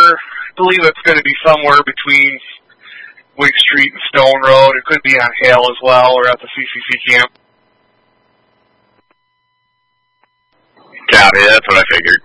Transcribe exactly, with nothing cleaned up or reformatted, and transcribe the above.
I believe it's going to be somewhere between Wig Street and Stone Road. It could be on Hale as well, or at the C C C camp. Copy, that's what I figured.